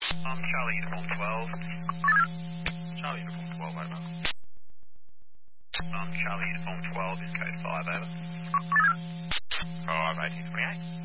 Charlie Uniform 12. Charlie Uniform 12, over. Charlie Uniform 12 is code 5, over. Oh, 1828.